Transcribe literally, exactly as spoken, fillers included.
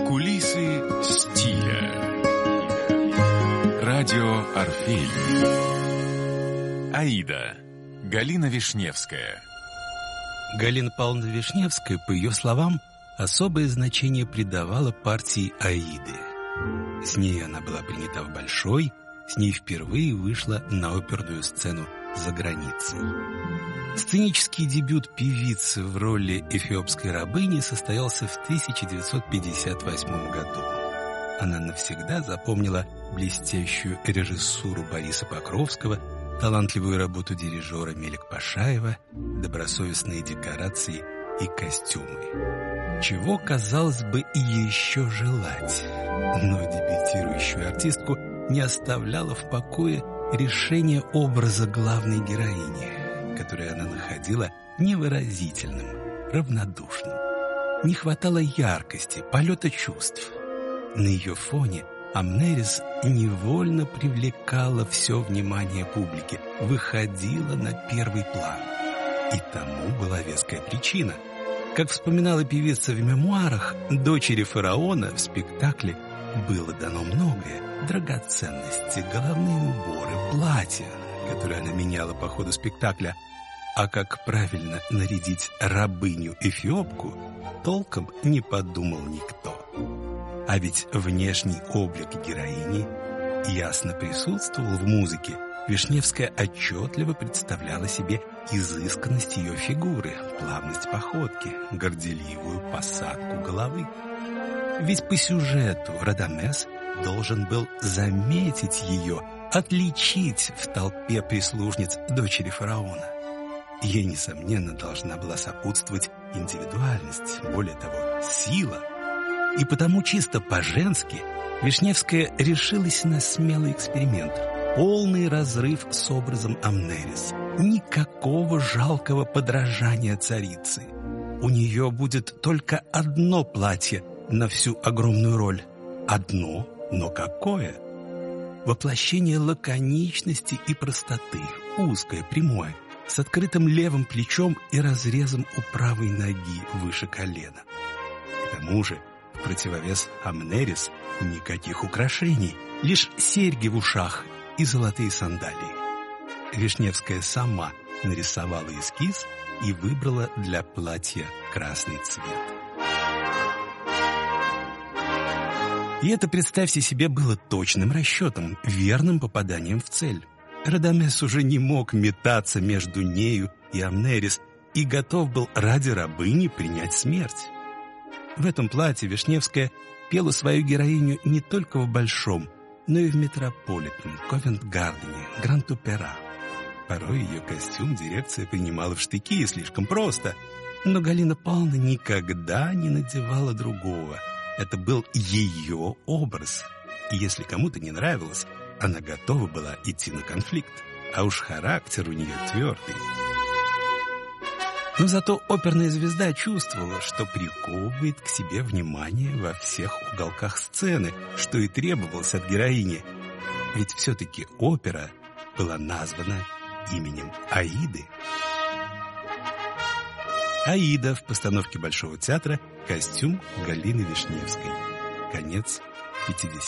Кулисы стиля. Радио «Орфей». «Аида». Галина Вишневская. Галина Павловна Вишневская, по ее словам, особое значение придавала партии «Аиды». С ней она была принята в Большой, с ней впервые вышла на оперную сцену за границей. Сценический дебют певицы в роли эфиопской рабыни состоялся в тысяча девятьсот пятьдесят восьмом году. Она навсегда запомнила блестящую режиссуру Бориса Покровского, талантливую работу дирижера Меликпашаева, добросовестные декорации и костюмы. Чего, казалось бы, и еще желать. Но дебютирующую артистку не оставляло в покое решение образа главной героини, которое она находила невыразительным, равнодушным. Не хватало яркости, полета чувств. На ее фоне Амнерис невольно привлекала все внимание публики, выходила на первый план. И тому была веская причина. Как вспоминала певица в мемуарах, дочери фараона в спектакле было дано многое: драгоценности, головные уборы, платья, которые она меняла по ходу спектакля. А как правильно нарядить рабыню-эфиопку, толком не подумал никто. А ведь внешний облик героини ясно присутствовал в музыке. Вишневская отчетливо представляла себе изысканность ее фигуры, плавность походки, горделивую посадку головы. Ведь по сюжету Радамес должен был заметить ее, отличить в толпе прислужниц дочери фараона. Ей, несомненно, должна была сопутствовать индивидуальность, более того, сила. И потому чисто по-женски Вишневская решилась на смелый эксперимент. Полный разрыв с образом Амнерис. Никакого жалкого подражания царицы. У нее будет только одно платье на всю огромную роль. Одно, но какое? Воплощение лаконичности и простоты. Узкое, прямое, с открытым левым плечом и разрезом у правой ноги выше колена. К тому же, в противовес Амнерис никаких украшений, лишь серьги в ушах и золотые сандалии. Вишневская сама нарисовала эскиз и выбрала для платья красный цвет. И это, представьте себе, было точным расчетом, верным попаданием в цель. Радамес уже не мог метаться между нею и Амнерис и готов был ради рабыни принять смерть. В этом платье Вишневская пела свою героиню не только в Большом, но и в Метрополитен, Ковент-Гардене, Гранд-Опера. Порой ее костюм дирекция принимала в штыки слишком просто, но Галина Павловна никогда не надевала другого. Это был ее образ. И если кому-то не нравилось, она готова была идти на конфликт. А уж характер у нее твердый. Но зато оперная звезда чувствовала, что приковывает к себе внимание во всех уголках сцены, что и требовалось от героини. Ведь все-таки опера была названа именем Аиды. Аида в постановке Большого театра, костюм Галины Вишневской. Конец пятидесятых.